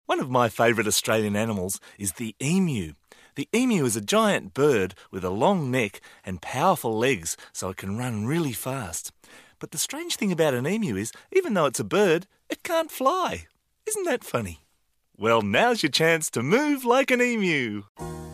One of my favourite Australian animals is the emu. The emu is a giant bird with a long neck and powerful legs so it can run really fast. But the strange thing about an emu is, even though it's a bird, it can't fly. Isn't that funny? Well, now's your chance to move like an emu.